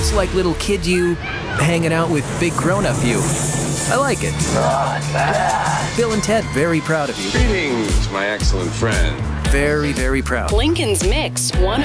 It's like little kid you hanging out with big grown-up you. I like it. Bill and Ted, very proud of you. Greetings, my excellent friend. Very, very proud. Lincoln's Mix